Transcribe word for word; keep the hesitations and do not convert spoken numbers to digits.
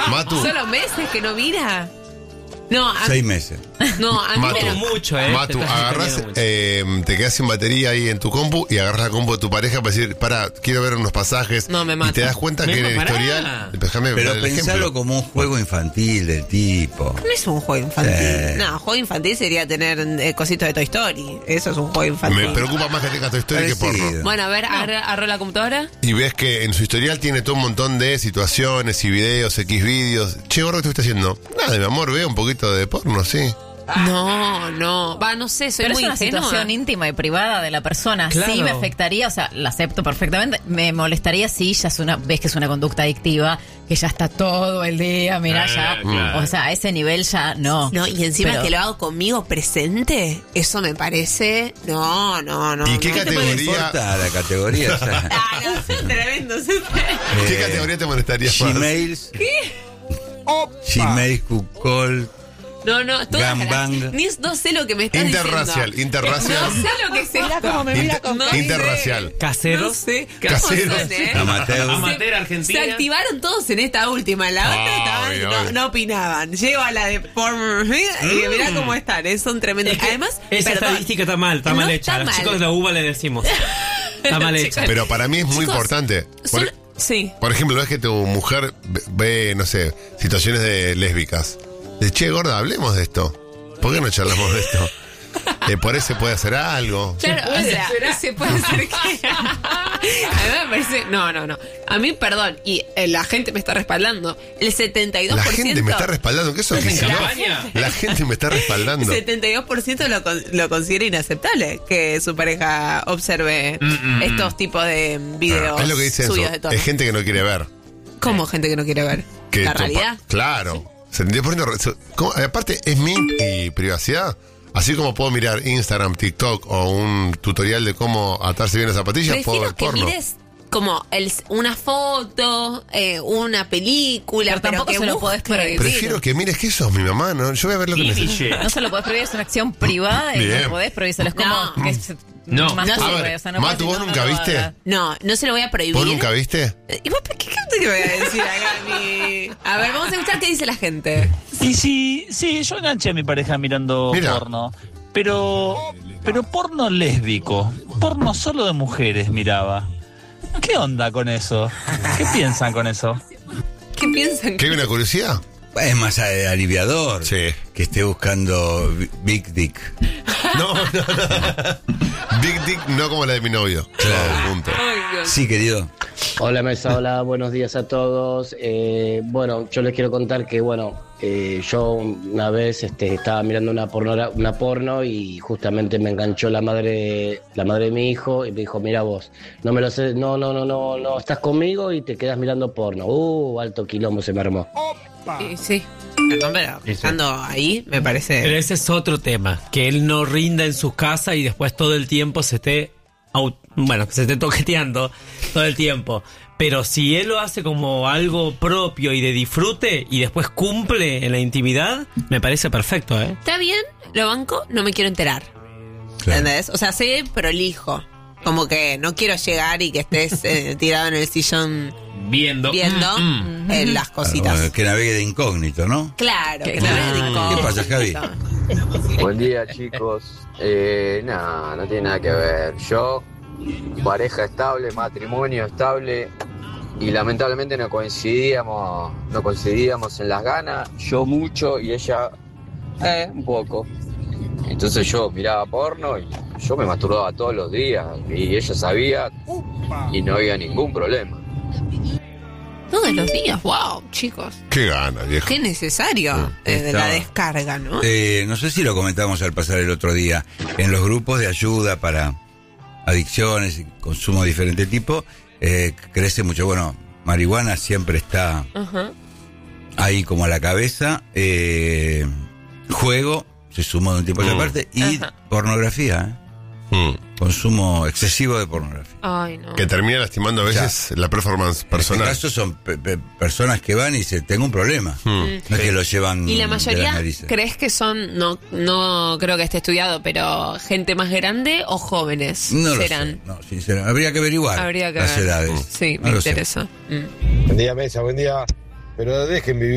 Matu. ¿Solo meses que no mira? No, a Seis meses. No, a mí Matu, me mucho, ¿eh? Matu, Te estás agarrás, extendiendo mucho. eh, te quedas sin batería ahí en tu compu y agarras la compu de tu pareja para decir, para, quiero ver unos pasajes. No, me y mata. te das cuenta Me que en el pará. historial. Déjame Pero dar el pensalo ejemplo. como un juego infantil del tipo. No es un juego infantil. Eh. No, juego infantil sería tener eh, cositos de Toy Story. Eso es un juego infantil. Me preocupa más que tengas tu historia que Parecido. porno. Bueno, a ver, agarra, agarra la computadora. Y ves que en su historial tiene todo un montón de situaciones y videos, X vídeos. Che, gordo, ¿qué estuviste haciendo? Nada, mi amor, veo un poquito de porno, sí. No, no. Va, no sé, soy Pero muy es una ingenua. situación íntima y privada de la persona. Claro. Sí me afectaría, o sea, la acepto perfectamente. Me molestaría si ya es una, ves que es una conducta adictiva, que ya está todo el día, mira, Eh, ya. claro. O sea, a ese nivel ya no. No, y encima Pero- que lo hago conmigo presente, eso me parece. No, no, no. ¿Y qué no. ¿Qué te categoría? importa la categoría? Ya. Ah, no, son tremendos. ¿Qué Eh, categoría te molestaría más? Gmails. ¿Qué? Gmails, Cucol. No, no, todas Gangbang. las- ni, no sé lo que me estás Interracial, diciendo. interracial. No sé lo que es Mira esto. cómo me mira Inter- con No cara. sé. Interracial. Caseros. No sé. Caseros. ¿Cómo son, eh? Amateur. Amateur Argentina. Se activaron todos en esta última. En la otra Ay, estaban- ay. no, no opinaban. Llego a la de porn y mirá cómo están. eh, Son tremendos. Es que Además, esa perdón, estadística está mal, está No mal está hecha. A los mal. chicos de la uva le decimos. Está mal hecha. Pero para mí es muy Chicos, importante. son- Por, sí. por ejemplo, ves que tu mujer ve, ve, no sé, situaciones de lésbicas. De che, gorda, hablemos de esto. ¿Por qué no charlamos de esto? Eh, por ahí se puede hacer algo. Claro, o sea, se puede hacer que. A mí me parece. No, no, no. A mí, perdón, y eh, la gente me está respaldando. El setenta y dos La por ciento. gente me está respaldando. ¿Qué eso ¿Estás que en si no? campaña? La gente me está respaldando. setenta y dos por ciento lo, con- lo considera inaceptable que su pareja observe mm, estos tipos de videos Ah, es lo que dice Enzo. subidos de tono. Es gente que no quiere ver. ¿Cómo gente que no quiere ver? Que ¿La tu realidad? pa- Claro. setenta y dos por ciento re- so- ¿cómo? Aparte, es mi y privacidad. Así como puedo mirar Instagram, TikTok o un tutorial de cómo atarse bien las zapatillas, puedo Prefiero ver que porno. mires como el, una foto, eh, una película, Pero tampoco que se lo busques- podés prohibir. Prefiero que mires que sos mi mamá, ¿no? Yo voy a ver lo que necesito. Fetiche. No se lo podés prohibir, es una acción privada y Bien. no podés prohibírselo. Es como No. que se No. masturbe, A ver, o sea, no Matu, podés ¿vos decir, nunca no, no, viste? haga. No, no se lo voy a prohibir. ¿Vos nunca viste? ¿Y vos, ¿Qué, qué te voy a decir acá? Mi... A ver, vamos a escuchar qué dice la gente. Y sí, sí, yo enganché a mi pareja mirando Mira. porno. Pero, pero porno lésbico. Porno solo de mujeres miraba. ¿Qué onda con eso? ¿Qué piensan con eso? ¿Qué piensan? ¿Que hay una curiosidad? Es más eh, aliviador Sí. que esté buscando bi- Big Dick. No, no, no. Big Dick no como la de mi novio. Claro, punto. Ay, Dios. Sí, querido. Hola Mesa, hola, buenos días a todos. Eh, bueno, yo les quiero contar que, bueno, eh, yo una vez este, estaba mirando una porno, una porno y justamente me enganchó la madre, la madre de mi hijo y me dijo, mira vos, no me lo sé, no, no, no, no, no, estás conmigo y te quedas mirando porno. Uh, alto quilombo se me armó. Sí, sí. Perdón, pero estando ahí, me Pero parece. ese es otro tema, que él no rinda en su casa y después todo el tiempo se esté, au- bueno, que se esté toqueteando todo el tiempo. Pero si él lo hace como algo propio y de disfrute y después cumple en la intimidad, me parece perfecto, ¿eh? Está bien, lo banco, no me quiero enterar. Claro. ¿Entendés? O sea, sé prolijo. Como que no quiero llegar y que estés eh, tirado en el sillón Viendo. viendo Mm, mm. eh, las cositas. Bueno, que navegue de incógnito, ¿no? Claro, que ¿Qué- no es qué de incógnito. pasa, Javi? Buen día, chicos. Eh, nada, no tiene nada que ver. Yo, pareja estable, matrimonio estable, y lamentablemente no coincidíamos, no coincidíamos en las ganas. Yo mucho y ella, eh, un poco. Entonces yo miraba porno y yo me masturbaba todos los días y ella sabía y no había ningún problema. Todos los días, wow, chicos. Qué gana, viejo. Qué necesario eh, de la Estaba- descarga, ¿no? Eh, no sé si lo comentamos al pasar el otro día. En los grupos de ayuda para adicciones y consumo de diferente tipo, eh, crece mucho. Bueno, marihuana siempre está Ajá. ahí como a la cabeza. Eh, juego se sumó de un tiempo a esa Mm. parte. Y Ajá. pornografía, ¿eh? Mm. Consumo excesivo de pornografía. Ay, no. Que termina lastimando a veces la performance personal. En este caso son pe- pe- personas que van y dicen, tengo un problema. Mm. No es que lo llevan Y la de mayoría, las narices. ¿crees que son, no no creo que esté estudiado, pero gente más grande o jóvenes No lo serán? sé, no, sinceramente. Habría que averiguar Habría que las ver. edades. Sí, No me lo sé. interesa. Mm. Buen día, Mesa, buen día. Pero dejen vivir.